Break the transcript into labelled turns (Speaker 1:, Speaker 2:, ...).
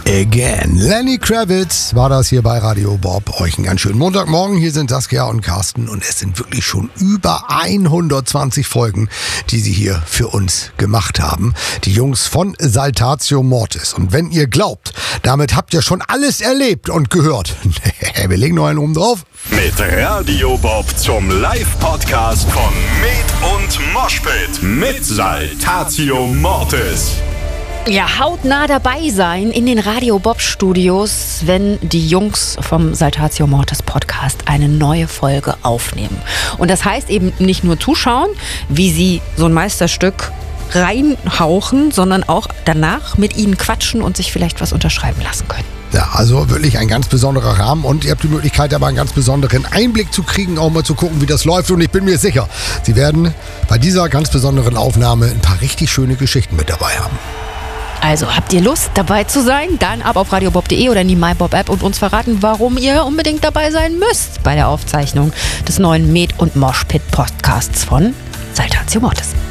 Speaker 1: again. Lenny Kravitz war das hier bei Radio Bob. Euch einen ganz schönen Montagmorgen. Hier sind Saskia und Carsten und es sind wirklich schon über 120 Folgen, die sie hier für uns gemacht haben. Die Jungs von Saltatio Mortis. Und wenn ihr glaubt, damit habt ihr schon alles erlebt und gehört. Wir legen noch einen oben drauf.
Speaker 2: Mit Radio Bob zum Live-Podcast von Med und Moshpit mit Saltatio Mortis.
Speaker 3: Ja, hautnah dabei sein in den Radio Bob Studios, wenn die Jungs vom Saltatio Mortis Podcast eine neue Folge aufnehmen. Und das heißt eben nicht nur zuschauen, wie sie so ein Meisterstück reinhauchen, sondern auch danach mit ihnen quatschen und sich vielleicht was unterschreiben lassen können.
Speaker 1: Ja, also wirklich ein ganz besonderer Rahmen und ihr habt die Möglichkeit, aber einen ganz besonderen Einblick zu kriegen, auch mal zu gucken, wie das läuft. Und ich bin mir sicher, sie werden bei dieser ganz besonderen Aufnahme ein paar richtig schöne Geschichten mit dabei haben.
Speaker 3: Also habt ihr Lust, dabei zu sein? Dann ab auf radiobob.de oder in die MyBob-App und uns verraten, warum ihr unbedingt dabei sein müsst bei der Aufzeichnung des neuen Med- und Moshpit-Podcasts von Saltatio Mortis.